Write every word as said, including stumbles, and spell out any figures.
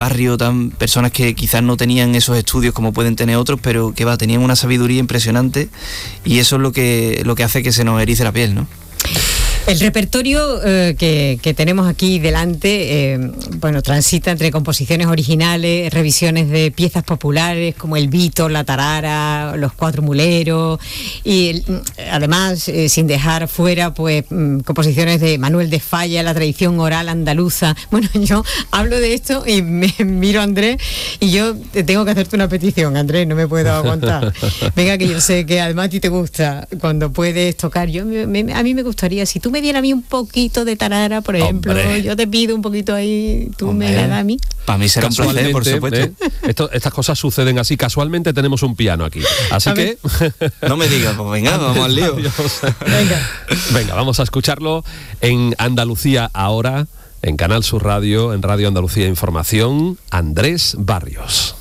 barrio, tan personas que quizás no tenían esos estudios como pueden tener otros, pero que va, tenían una sabiduría impresionante, y eso es lo que, lo que hace que se nos erice la piel, ¿no? El repertorio eh, que, que tenemos aquí delante, eh, bueno, transita entre composiciones originales, revisiones de piezas populares como el Vito, la Tarara, los Cuatro Muleros, y además, eh, sin dejar fuera, pues, mm, composiciones de Manuel de Falla, la tradición oral andaluza. Bueno, yo hablo de esto y me miro a Andrés, y yo tengo que hacerte una petición, Andrés, no me puedo aguantar. Venga, que yo sé que además a ti te gusta cuando puedes tocar. Yo me, me, a mí me gustaría, si tú me dieras a mí un poquito de tarara, por ejemplo, Hombre. yo te pido un poquito ahí, tú Hombre. me la das a mí. Para mí será un placer, por supuesto. ¿eh? Esto, estas cosas suceden así, casualmente tenemos un piano aquí. Así que... no me digas, pues venga, vamos al lío. venga. venga, vamos a escucharlo en Andalucía Ahora, en Canal Sur Radio, en Radio Andalucía Información, Andrés Barrios.